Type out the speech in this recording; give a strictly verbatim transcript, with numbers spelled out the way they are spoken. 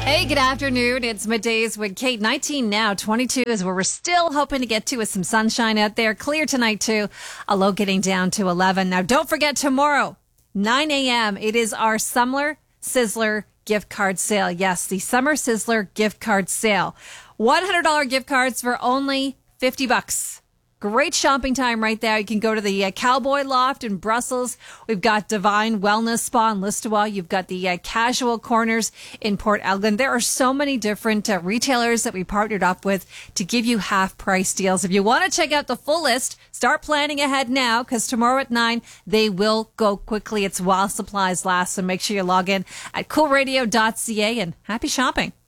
Hey, good afternoon. It's middays with Kate. nineteen now, twenty-two is where we're still hoping to get to with some sunshine out there. Clear tonight, too. A low getting down to eleven. Now, don't forget tomorrow, nine a.m., it is our Summer Sizzler gift card sale. Yes, the Summer Sizzler gift card sale. one hundred dollars gift cards for only fifty bucks. Great shopping time right there. You can go to the uh, Cowboy Loft in Brussels. We've got Divine Wellness Spa in Listowel. You've got the uh, Casual Corners in Port Elgin. There are so many different uh, retailers that we partnered up with to give you half price deals. If you want to check out the full list, start planning ahead now because tomorrow at nine, they will go quickly. It's while supplies last. So make sure you log in at cool radio dot c a and happy shopping.